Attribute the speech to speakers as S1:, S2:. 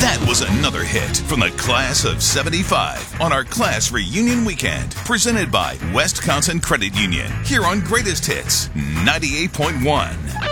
S1: That was another hit from the class of 75 on our class reunion weekend, presented by Wisconsin Credit Union, here on Greatest Hits 98.1.